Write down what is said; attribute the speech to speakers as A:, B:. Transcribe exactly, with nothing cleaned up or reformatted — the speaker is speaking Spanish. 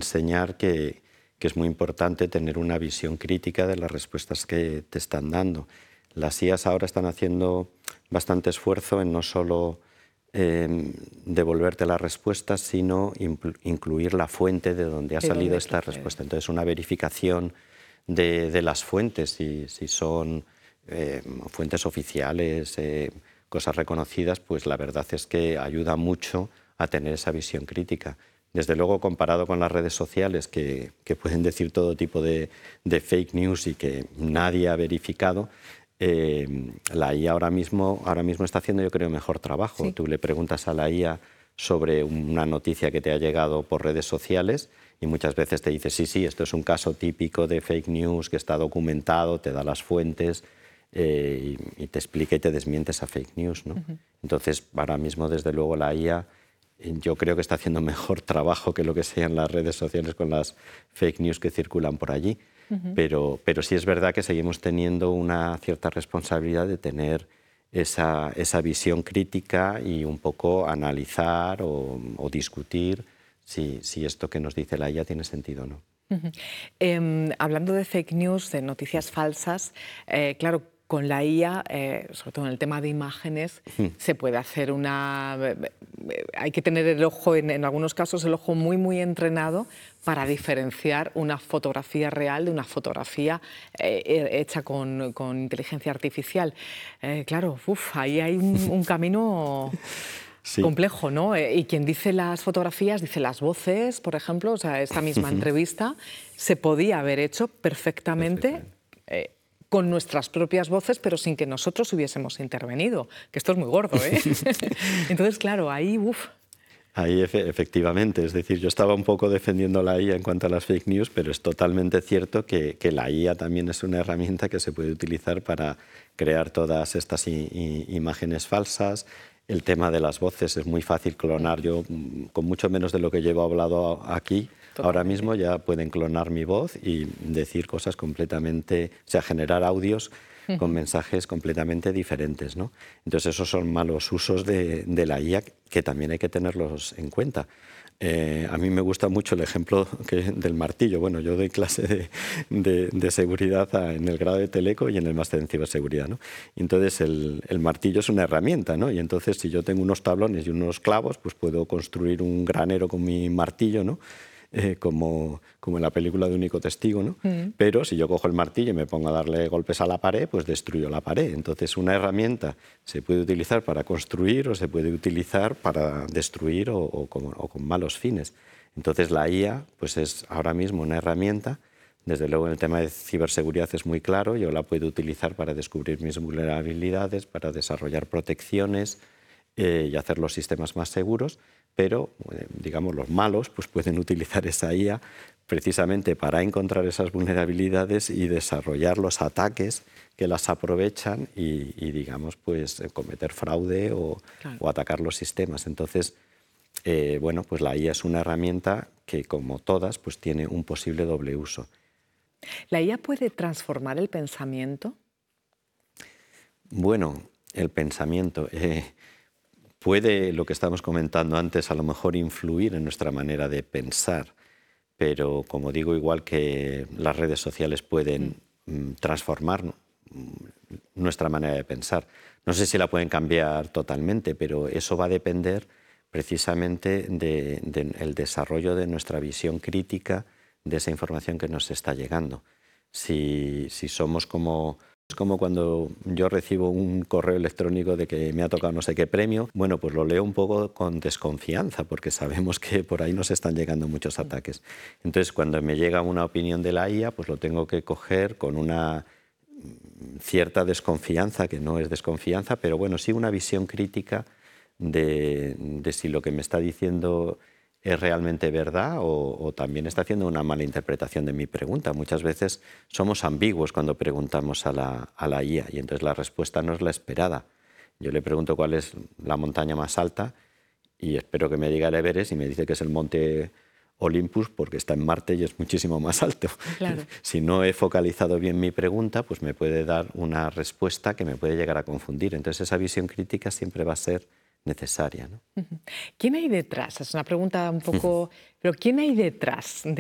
A: enseñar que, que es muy importante tener una visión crítica de las respuestas que te están dando. Las I As ahora están haciendo bastante esfuerzo en no solo eh, devolverte las respuestas, sino incluir la fuente de donde ha salido esta respuesta. Entonces, una verificación de, de las fuentes, si, si son eh, fuentes oficiales, eh, cosas reconocidas, pues la verdad es que ayuda mucho a tener esa visión crítica. Desde luego, comparado con las redes sociales, que, que pueden decir todo tipo de, de fake news y que nadie ha verificado, eh, la I A ahora mismo, ahora mismo está haciendo, yo creo, mejor trabajo. Sí. Tú le preguntas a la I A sobre una noticia que te ha llegado por redes sociales y muchas veces te dice, sí, sí, esto es un caso típico de fake news que está documentado, te da las fuentes eh, y, y te explica y te desmiente esa fake news, ¿no? Uh-huh. Entonces, ahora mismo, desde luego, la I A yo creo que está haciendo mejor trabajo que lo que sean las redes sociales con las fake news que circulan por allí. Uh-huh. pero, pero sí es verdad que seguimos teniendo una cierta responsabilidad de tener esa, esa visión crítica y un poco analizar o, o discutir si, si esto que nos dice la I A tiene sentido o no.
B: Uh-huh. eh, hablando de fake news, de noticias falsas, eh, claro, con la I A, eh, sobre todo en el tema de imágenes, uh-huh. se puede hacer una... Hay que tener el ojo, en, en algunos casos, el ojo muy, muy entrenado para diferenciar una fotografía real de una fotografía eh, hecha con, con inteligencia artificial. Eh, claro, uf, ahí hay un, un camino... Sí. Complejo, ¿no? Y quien dice las fotografías, dice las voces, por ejemplo, o sea, esta misma entrevista se podía haber hecho perfectamente eh, con nuestras propias voces, pero sin que nosotros hubiésemos intervenido, que esto es muy gordo, ¿eh? Entonces, claro, ahí, uff.
A: Ahí efe efectivamente, es decir, yo estaba un poco defendiendo la I A en cuanto a las fake news, pero es totalmente cierto que, que la I A también es una herramienta que se puede utilizar para crear todas estas i, i, imágenes falsas. El tema de las voces es muy fácil clonar. Yo, con mucho menos de lo que llevo hablado aquí, totalmente. Ahora mismo ya pueden clonar mi voz y decir cosas completamente, o sea, generar audios con mensajes completamente diferentes, ¿no? Entonces, esos son malos usos de, de la I A que también hay que tenerlos en cuenta. Eh, a mí me gusta mucho el ejemplo que, del martillo. Bueno, yo doy clase de, de, de seguridad a, en el grado de Teleco y en el máster en ciberseguridad, ¿no? Y entonces, el, el martillo es una herramienta, ¿no? Y entonces, si yo tengo unos tablones y unos clavos, pues puedo construir un granero con mi martillo, ¿no? Eh, como, como en la película de Único Testigo, ¿no? Mm. Pero si yo cojo el martillo y me pongo a darle golpes a la pared, pues destruyo la pared. Entonces, una herramienta se puede utilizar para construir o se puede utilizar para destruir o, o, con, o con malos fines. Entonces, la I A pues es ahora mismo una herramienta. Desde luego, en el tema de ciberseguridad es muy claro. Yo la puedo utilizar para descubrir mis vulnerabilidades, para desarrollar protecciones eh, y hacer los sistemas más seguros. Pero, digamos, los malos pues pueden utilizar esa I A precisamente para encontrar esas vulnerabilidades y desarrollar los ataques que las aprovechan y, y digamos, pues cometer fraude o, claro. o atacar los sistemas. Entonces, eh, bueno, pues la I A es una herramienta que, como todas, pues tiene un posible doble uso.
B: ¿La I A puede transformar el pensamiento?
A: Bueno, el pensamiento... Eh, Puede, lo que estábamos comentando antes, a lo mejor influir en nuestra manera de pensar, pero como digo, igual que las redes sociales pueden mm. transformar nuestra manera de pensar. No sé si la pueden cambiar totalmente, pero eso va a depender precisamente del de, de desarrollo de nuestra visión crítica de esa información que nos está llegando. Si, si somos como... Es como cuando yo recibo un correo electrónico de que me ha tocado no sé qué premio, bueno, pues lo leo un poco con desconfianza porque sabemos que por ahí nos están llegando muchos ataques. Entonces, cuando me llega una opinión de la I A, pues lo tengo que coger con una cierta desconfianza, que no es desconfianza, pero bueno, sí una visión crítica de, de si lo que me está diciendo es realmente verdad o, o también está haciendo una mala interpretación de mi pregunta. Muchas veces somos ambiguos cuando preguntamos a la, a la I A y entonces la respuesta no es la esperada. Yo le pregunto cuál es la montaña más alta y espero que me diga el Everest y me dice que es el monte Olympus porque está en Marte y es muchísimo más alto. Claro. Si no he focalizado bien mi pregunta, pues me puede dar una respuesta que me puede llegar a confundir. Entonces esa visión crítica siempre va a ser necesaria, ¿no?
B: ¿Quién hay detrás? Es una pregunta un poco... ¿Pero quién hay detrás de